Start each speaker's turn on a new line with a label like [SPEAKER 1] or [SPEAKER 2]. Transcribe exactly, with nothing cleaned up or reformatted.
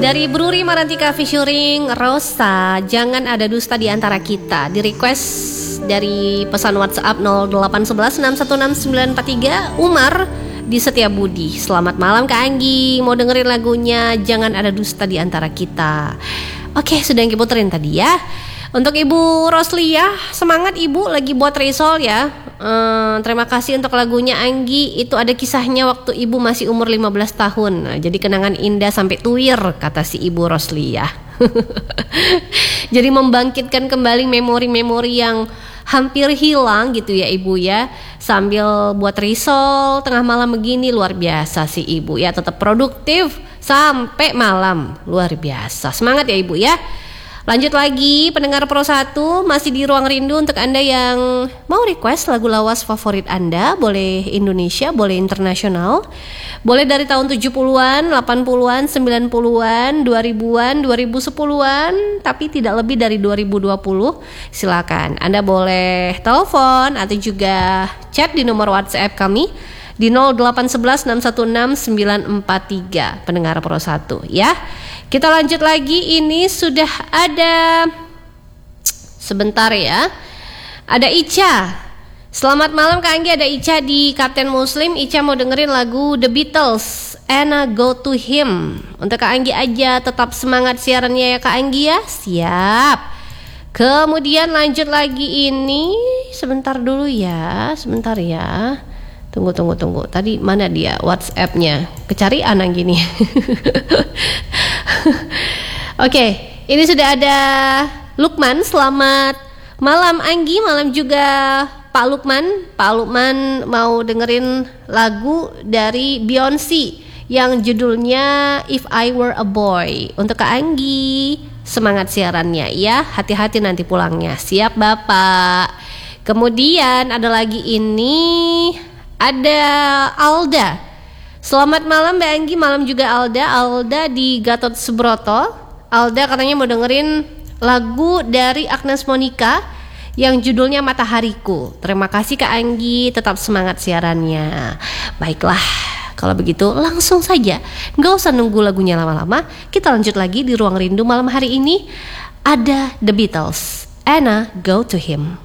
[SPEAKER 1] Dari Bruri Marantika featuring Rosa, Jangan Ada Dusta Di Antara Kita. Di request dari pesan WhatsApp nol delapan satu satu enam satu enam sembilan empat tiga Umar di Setiabudi. Selamat malam Kak Anggi, mau dengerin lagunya Jangan Ada Dusta Di Antara Kita. Oke, sudah yang puterin tadi ya. Untuk Ibu Roslia, semangat Ibu lagi buat risol ya. Hmm, terima kasih untuk lagunya Anggi. Itu ada kisahnya waktu Ibu masih umur lima belas tahun. Nah, jadi kenangan indah sampai tuir, kata si Ibu Roslia. Jadi membangkitkan kembali memori-memori yang hampir hilang gitu ya Ibu ya. Sambil buat risol tengah malam begini, luar biasa sih Ibu ya. Tetap produktif sampai malam, luar biasa. Semangat ya Ibu ya. Lanjut lagi, pendengar Pro satu masih di Ruang Rindu. Untuk Anda yang mau request lagu lawas favorit Anda, boleh Indonesia, boleh internasional, boleh dari tahun tujuh puluhan, delapan puluhan, sembilan puluhan, dua ribuan, dua ribu sepuluhan, tapi tidak lebih dari dua ribu dua puluh. Silakan, Anda boleh telepon atau juga chat di nomor WhatsApp kami di nol delapan satu satu enam satu enam sembilan empat tiga, pendengar Pro satu ya. Kita lanjut lagi, ini sudah ada, sebentar ya, ada Ica. Selamat malam Kak Anggi, ada Ica di Kapten Muslim. Ica mau dengerin lagu The Beatles, Anna Go To Him. Untuk Kak Anggi aja, tetap semangat siarannya ya Kak Anggi ya. Siap. Kemudian lanjut lagi ini, sebentar dulu ya, sebentar ya. Tunggu, tunggu, tunggu. Tadi mana dia WhatsApp-nya? Kecarian gini. Oke, ini sudah ada Lukman. Selamat malam Anggi, malam juga Pak Lukman. Pak Lukman mau dengerin lagu dari Beyonce yang judulnya If I Were a Boy. Untuk Kak Anggi, semangat siarannya ya. Hati-hati nanti pulangnya. Siap Bapak. Kemudian ada lagi ini, ada Alda. Selamat malam Mbak Anggi, malam juga Alda. Alda di Gatot Subroto. Alda katanya mau dengerin lagu dari Agnes Monica yang judulnya Matahariku. Terima kasih Kak Anggi, tetap semangat siarannya. Baiklah, kalau begitu langsung saja, gak usah nunggu lagunya lama-lama. Kita lanjut lagi di Ruang Rindu malam hari ini. Ada The Beatles, Anna Go To Him.